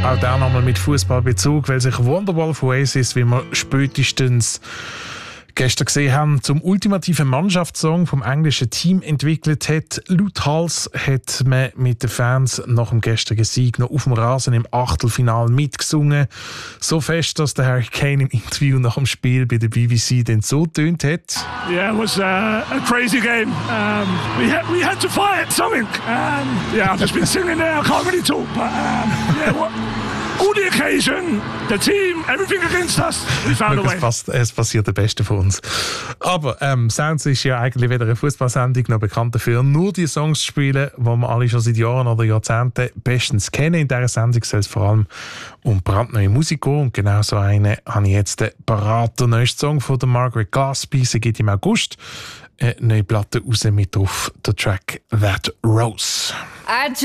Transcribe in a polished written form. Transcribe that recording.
Auch der nochmal mit Fußballbezug, weil sich Wonderwall von Oasis, wie wir spätestens gestern gesehen haben, zum ultimativen Mannschaftssong vom englischen Team entwickelt hat. Lauthals hat man mit den Fans nach dem gestrigen Sieg noch auf dem Rasen im Achtelfinal mitgesungen. So fest, dass der Harry Kane im Interview nach dem Spiel bei der BBC dann so getönt hat. Yeah, it was a crazy game. We had to fight something. Yeah, I've just been singing there. I can't really talk, but all the occasion, the team, everything against us, we found a way. Es passiert der Beste von uns. Aber Sounds ist ja eigentlich weder eine Fußballsendung noch bekannt dafür, nur die Songs zu spielen, die wir alle schon seit Jahren oder Jahrzehnten bestens kennen. In dieser Sendung soll es vor allem um brandneue Musik gehen. Und genau so eine habe ich jetzt parat. Der neueste Song von der Margaret Gillespie. Sie geht im August eine neue Platte raus mit drauf, der Track That Rose.